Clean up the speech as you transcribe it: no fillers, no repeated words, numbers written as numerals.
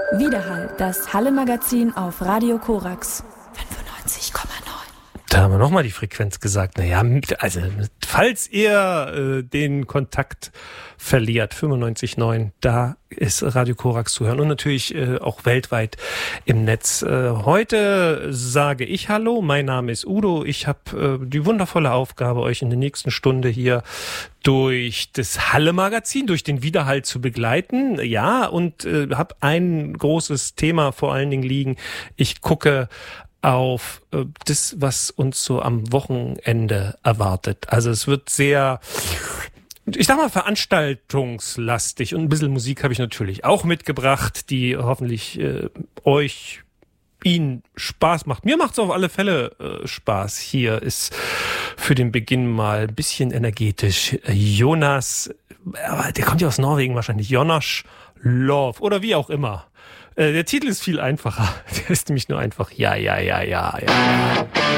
Widerhall, das Halle-Magazin auf Radio Korax 95,9. Da haben wir nochmal die Frequenz gesagt. Naja, also falls ihr den Kontakt verliert, 95,9, da ist Radio Korax zu hören und natürlich auch weltweit im Netz. Heute sage ich Hallo, mein Name ist Udo. Ich habe die wundervolle Aufgabe, euch in der nächsten Stunde hier durch das Halle-Magazin, durch den Widerhall zu begleiten. Ja, und habe ein großes Thema vor allen Dingen liegen. Ich gucke auf das, was uns so am Wochenende erwartet. Also es wird sehr, ich sag mal, veranstaltungslastig und ein bisschen Musik habe ich natürlich auch mitgebracht, die hoffentlich Ihnen Spaß macht. Mir macht es auf alle Fälle Spaß. Hier ist für den Beginn mal ein bisschen energetisch Jonas, aber der kommt ja aus Norwegen wahrscheinlich, Jonas Love oder wie auch immer. Der Titel ist viel einfacher. Der ist nämlich nur einfach Ja.